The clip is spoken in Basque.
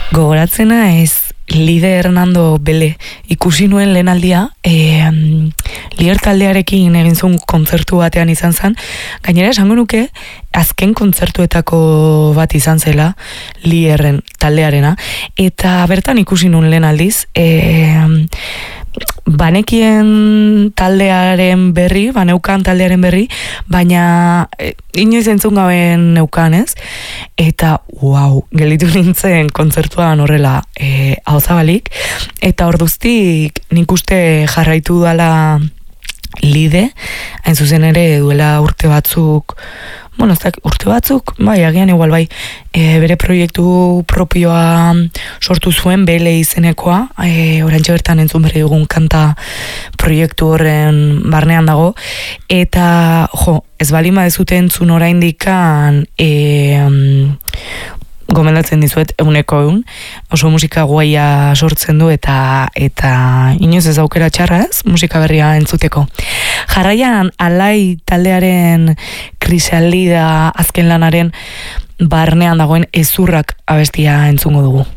Gogoratzena ez Lide Hernando Bele ikusi nuen lehen aldia, Lier taldearekin egin zuen kontzertu batean izan zen, gainera esango nuke azken kontzertuetako bat izan zela Lierren taldearena, eta bertan ikusi nuen lehen aldiz, banekien taldearen berri, baneukan taldearen berri, baina inoiz entzun gaben neukan, ez? Eta, gelditu nintzen kontzertuan horrela ahozabalik, eta orduztik nik uste jarraitu dala Lide, hain zuzen ere duela urte batzuk, bai, agian igual bai, bere proiektu propioa sortu zuen, Bele izenekoa, orantxe bertan entzun berri dugun kanta proiektu horren barnean dago, eta, ez bali madezute entzun oraindikan, gomendatzen dizuet eguneko egun, oso musika guaia sortzen du eta inoiz ez aukera txarra ez, musika berria entzuteko. Jarraian Alai taldearen Krisalida azken lanaren barnean dagoen Ezurrak abestia entzungo dugu.